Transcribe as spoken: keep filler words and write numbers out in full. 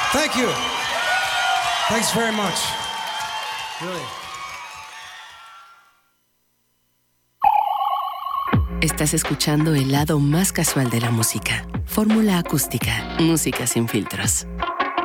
Thank you. Thanks very much. Really. Estás escuchando el lado más casual de la música. Fórmula acústica. Música sin filtros.